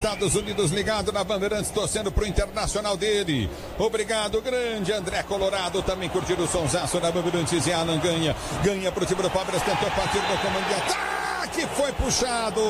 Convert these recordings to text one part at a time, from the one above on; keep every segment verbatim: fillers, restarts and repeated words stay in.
Estados Unidos ligado na Bandeirantes, torcendo pro Internacional dele. Obrigado, grande André Colorado, também curtindo o sonsaço da Bandeirantes e Alan ganha. Ganha pro time do Palmeiras, tentou partir do comando de ataque, foi puxado.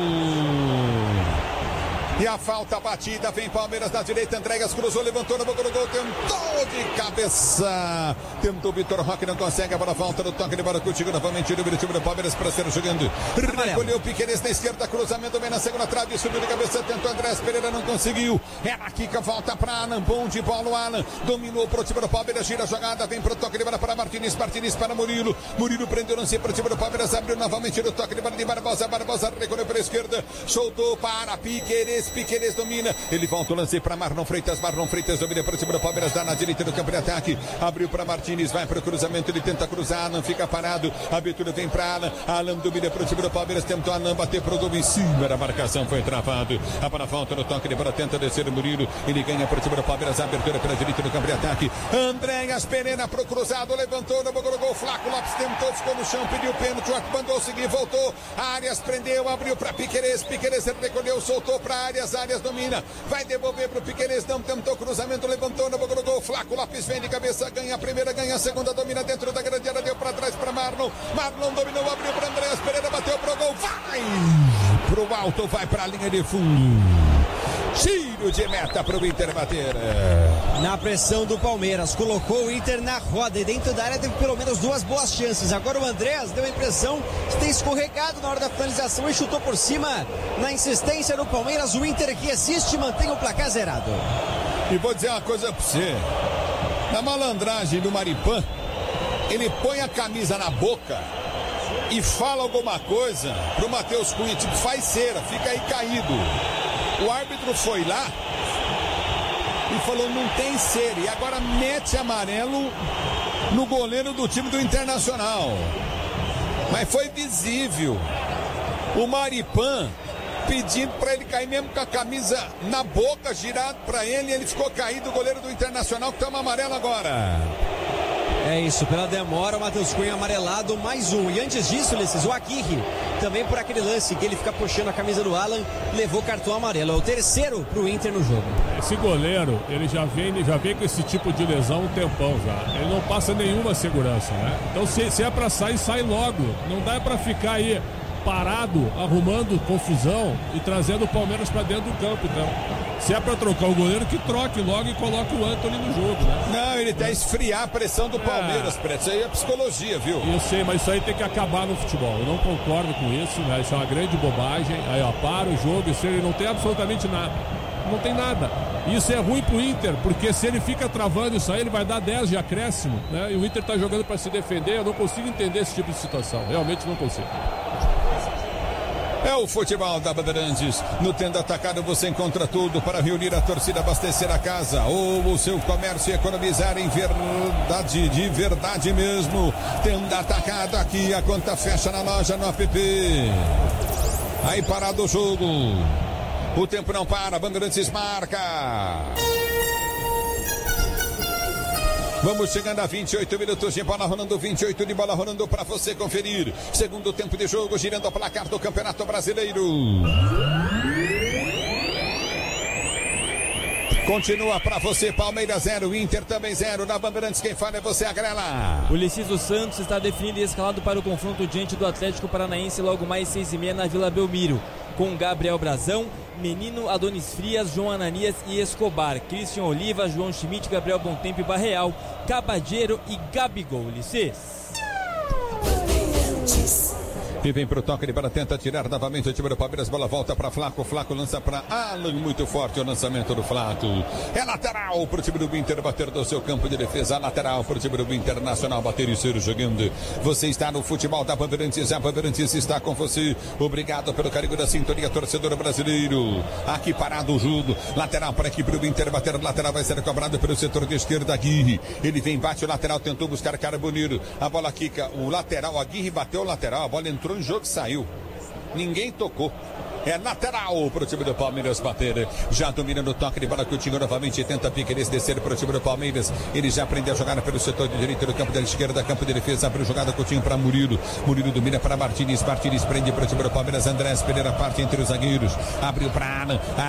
E a falta batida, vem Palmeiras na direita, Andréas cruzou, levantou na boca do gol, tentou de cabeça. Tentou Vitor Roque, não consegue, a bola volta no toque de bola contigo novamente, o time do Palmeiras para ser jogando. Recolheu o Piqueires na esquerda, cruzamento vem na segunda trave, subiu de cabeça, tentou Andrés Pereira, não conseguiu. Era a Kika, volta para Alan, bom de bola o Alan, dominou pro time do Palmeiras, gira a jogada, vem pro toque de bola para Martins, Martins para Murilo, Murilo prendeu lance pro time do Palmeiras, abriu novamente no toque de bola de Barbosa, Barbosa recolheu para a esquerda, soltou para Piqueires, Piqueires domina, ele volta o lance para Marlon Freitas, Marlon Freitas domina para o time do Palmeiras, dá na direita do campo de ataque, abriu para Martins, vai para o cruzamento, ele tenta cruzar, Alan fica parado, a abertura vem para Alan, Alan domina para o time do Palmeiras, tentou Alan bater pro gol em cima, a marcação foi travado, a bola volta no toque de bola, tenta descer o Murilo, ele ganha para o time do Palmeiras, a abertura pela direita do campo de ataque, Andréas Pereira pro cruzado, levantou no gol, gol, Flaco Lopes tentou, ficou no chão, pediu pênalti, o Arco mandou seguir, voltou, Arias prendeu, abriu para Piqueires, Piqueires recolheu, soltou para Arias, Arias domina, vai devolver pro Piqueires, não tentou cruzamento, levantou no boca do gol, Flaco Lopes vem de cabeça, ganha a primeira, ganha a segunda, domina dentro da grande área, deu para trás para Marlon, Marlon dominou, abriu para Andréas Pereira, bateu pro gol, vai pro alto, vai para a linha de fundo. Tiro de meta para o Inter bater. Na pressão do Palmeiras, colocou o Inter na roda e dentro da área teve pelo menos duas boas chances. Agora o Andrés deu a impressão de ter escorregado na hora da finalização e chutou por cima. Na insistência do Palmeiras, o Inter que assiste mantém o placar zerado. E vou dizer uma coisa para você. Na malandragem do Maripã, ele põe a camisa na boca e fala alguma coisa pro Matheus Cunha, tipo, faz cera, fica aí caído. O árbitro foi lá e falou, não tem cera. E agora mete amarelo no goleiro do time do Internacional. Mas foi visível. O Maripã pedindo para ele cair mesmo com a camisa na boca, girado para ele. E ele ficou caído, o goleiro do Internacional, que toma amarelo agora. É isso, pela demora, o Matheus Cunha amarelado, mais um. E antes disso, Ulisses, o Aguirre, também por aquele lance que ele fica puxando a camisa do Alan, levou cartão amarelo. É o terceiro pro Inter no jogo. Esse goleiro, ele já vem, já vem com esse tipo de lesão um tempão já. Ele não passa nenhuma segurança, né? Então se, se é pra sair, sai logo. Não dá pra ficar aí parado, arrumando confusão e trazendo o Palmeiras pra dentro do campo, então. Se é pra trocar o goleiro, que troque logo e coloque o Antony no jogo, né? Não, ele tem que esfriar a pressão do Palmeiras, é. Preto. Isso aí é psicologia, viu? Eu sei, mas isso aí tem que acabar no futebol. Eu não concordo com isso, né? Isso é uma grande bobagem. Aí, ó, para o jogo, isso ele não tem absolutamente nada. Não tem nada. Isso é ruim pro Inter, porque se ele fica travando isso aí, ele vai dar dez de acréscimo, né? E o Inter tá jogando pra se defender. Eu não consigo entender esse tipo de situação. Realmente não consigo. É o futebol da Bandeirantes. No Tenda Atacado você encontra tudo para reunir a torcida, abastecer a casa ou o seu comércio e economizar em verdade, de verdade mesmo. Tenda Atacado aqui, a conta fecha na loja, no app. Aí parado o jogo. O tempo não para, Bandeirantes marca. Vamos chegando a vinte e oito minutos de bola rolando, vinte e oito de bola rolando para você conferir. Segundo tempo de jogo, girando o placar do Campeonato Brasileiro. Continua para você, Palmeiras zero, Inter também zero. Na Bandeirantes quem fala é você, Agrela. O Ulisses dos Santos está definido e escalado para o confronto diante do Atlético Paranaense logo mais seis e meia na Vila Belmiro. Com Gabriel Brazão, Menino, Adonis Frias, João Ananias e Escobar, Christian Oliva, João Schmidt, Gabriel Bontempo e Barreal, Cabadeiro e Gabigol. Ulisses. E vem pro toque de bola, tenta tirar novamente o time do Palmeiras, bola volta para Flaco, Flaco lança para Alan, muito forte o lançamento do Flaco. É lateral pro time do Inter bater do seu campo de defesa, lateral pro time do Internacional bater e ser jogando. Você está no futebol da Bandeirantes, a Bandeirantes está com você. Obrigado pelo carinho da sintonia, torcedor brasileiro. Aqui parado o jogo, lateral para a equipe do Inter bater, lateral vai ser cobrado pelo setor de esquerda, Aguirre. Ele vem, bate o lateral, tentou buscar Carboniro. A bola quica, o lateral, Aguirre bateu o lateral, a bola entrou em jogo, saiu. Ninguém tocou. É lateral para o time do Palmeiras bater. Já domina no toque de bola, Coutinho novamente tenta Piqueires descer para o time do Palmeiras. Ele já aprendeu a jogar pelo setor de direita do campo da esquerda, campo de defesa, abre jogada, Coutinho para Murilo. Murilo domina para Martins, Martins prende para o time do Palmeiras. Andrés Pereira parte entre os zagueiros, abriu para Alan.